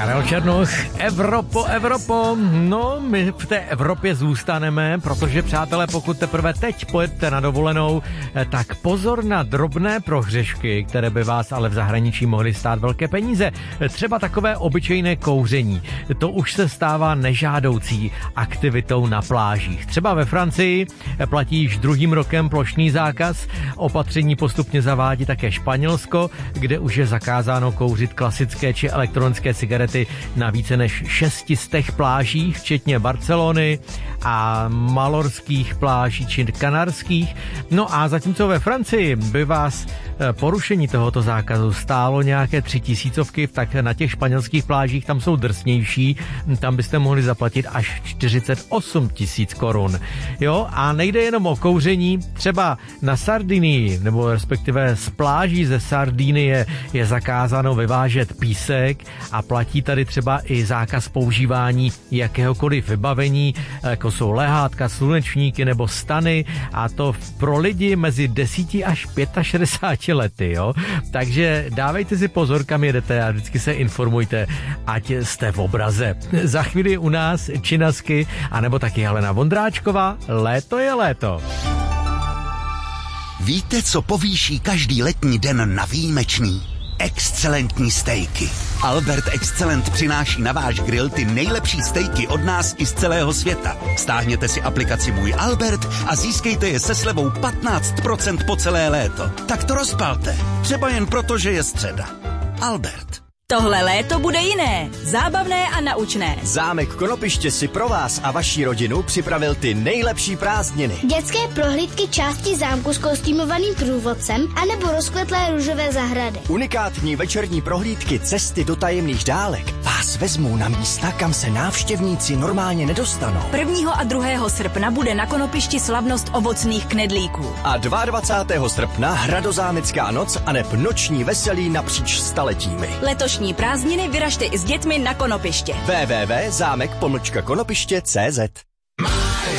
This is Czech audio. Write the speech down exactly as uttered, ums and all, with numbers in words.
Karel Černoch, Evropo, Evropo. No, my v té Evropě zůstaneme, protože, přátelé, pokud teprve teď pojedete na dovolenou, tak pozor na drobné prohřešky, které by vás ale v zahraničí mohly stát velké peníze. Třeba takové obyčejné kouření. To už se stává nežádoucí aktivitou na plážích. Třeba ve Francii platí již druhým rokem plošný zákaz. Opatření postupně zavádí také Španělsko, kde už je zakázáno kouřit klasické či elektronické cigarety na více než šestistech plážích, včetně Barcelony a malorských pláží či kanarských. No a zatímco ve Francii by vás porušení tohoto zákazu stálo nějaké tři tisícovky, tak na těch španělských plážích tam jsou drsnější, tam byste mohli zaplatit až čtyřicet osm tisíc korun. Jo, a nejde jenom o kouření, třeba na Sardinii, nebo respektive z pláží ze Sardinie je zakázáno vyvážet písek a platí tady třeba i zákaz používání jakéhokoliv vybavení, jako jsou lehátka, slunečníky nebo stany, a to pro lidi mezi deseti až šedesáti pěti lety, jo. Takže dávejte si pozor, kam jedete a vždycky se informujte, ať jste v obraze. Za chvíli u nás Činasky, anebo taky Helena Vondráčková. Léto je léto. Víte, co povýší každý letní den na výjimečný? Excelentní stejky. Albert Excellent přináší na váš grill ty nejlepší stejky od nás i z celého světa. Stáhněte si aplikaci Můj Albert a získejte je se slevou patnáct procent po celé léto. Tak to rozpalte. Třeba jen proto, že je středa. Albert. Tohle léto bude jiné, zábavné a naučné. Zámek Konopiště si pro vás a vaši rodinu připravil ty nejlepší prázdniny. Dětské prohlídky části zámku s kostýmovaným průvodcem anebo rozkvetlé růžové zahrady. Unikátní večerní prohlídky cesty do tajemných dálek vás vezmou na místa, kam se návštěvníci normálně nedostanou. prvního a druhého srpna bude na Konopišti slavnost ovocných knedlíků. A dvacátého druhého srpna hradozámecká noc aneb noční veselí napříč staletími. Letošní prázdniny vyražte i s dětmi na Konopiště. w w w tečka zámek pomlčka konopiště tečka cé zet